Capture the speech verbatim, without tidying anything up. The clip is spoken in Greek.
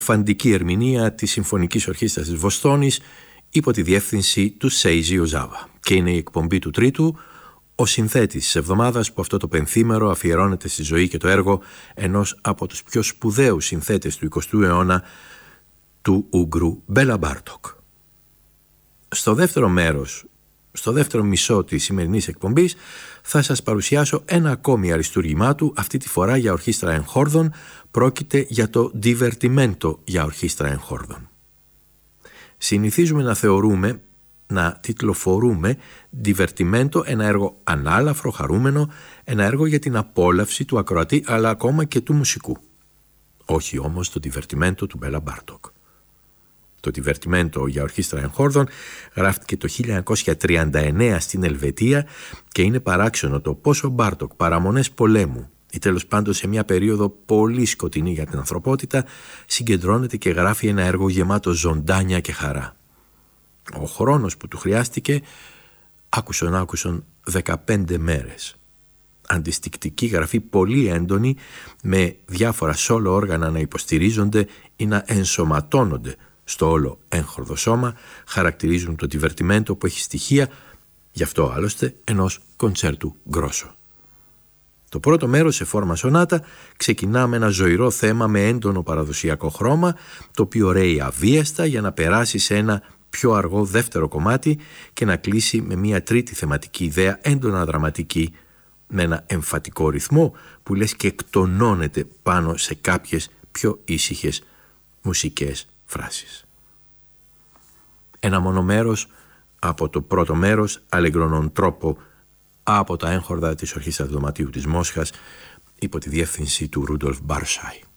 φαντική ερμηνεία της Συμφωνικής Ορχήστρας της Βοστόνης υπό τη διεύθυνση του Σέιζι Οζάβα. Και είναι η εκπομπή του Τρίτου, ο συνθέτης της εβδομάδας, που αυτό το πενθήμερο αφιερώνεται στη ζωή και το έργο ενός από τους πιο σπουδαίους συνθέτες του εικοστού αιώνα, του Ούγγρου Μπέλα Μπάρτοκ. Στο δεύτερο μέρος, στο δεύτερο μισό της σημερινής εκπομπής, θα σας παρουσιάσω ένα ακόμη αριστούργημά του, αυτή τη φορά για ορχήστρα εγχόρδων. Πρόκειται για το Divertimento για ορχήστρα εγχόρδων. Συνηθίζουμε να θεωρούμε, να τιτλοφορούμε Divertimento ένα έργο ανάλαφρο, χαρούμενο, ένα έργο για την απόλαυση του ακροατή αλλά ακόμα και του μουσικού. Όχι όμως το Divertimento του Μπέλα Μπάρτοκ. Το Divertimento για ορχήστρα εγχόρδων γράφτηκε το χίλια εννιακόσια τριάντα εννέα στην Ελβετία και είναι παράξενο το πόσο Μπάρτοκ, παραμονές πολέμου ή τέλος πάντων σε μια περίοδο πολύ σκοτεινή για την ανθρωπότητα, συγκεντρώνεται και γράφει ένα έργο γεμάτο ζωντάνια και χαρά. Ο χρόνος που του χρειάστηκε, άκουσον άκουσον, δεκαπέντε μέρες. Αντιστικτική γραφή πολύ έντονη, με διάφορα σόλο όργανα να υποστηρίζονται ή να ενσωματώνονται στο όλο έγχορδο σώμα, χαρακτηρίζουν το Divertimento, που έχει στοιχεία, γι' αυτό άλλωστε, ενός κοντσέρτου γκρόσο. Το πρώτο μέρος, σε φόρμα σονάτα, ξεκινά με ένα ζωηρό θέμα με έντονο παραδοσιακό χρώμα, το οποίο ρέει αβίαστα για να περάσει σε ένα πιο αργό δεύτερο κομμάτι και να κλείσει με μια τρίτη θεματική ιδέα, έντονα δραματική, με ένα εμφατικό ρυθμό που λες και εκτονώνεται πάνω σε κάποιες πιο ήσυχες μουσικές φράσεις. Ένα μόνο μέρος από το πρώτο μέρος, αλεγκρονών τρόπο, από τα έγχορδα της Ορχήστρας Δωματίου της Μόσχας υπό τη διεύθυνση του Ρούντολφ Μπάρσάι.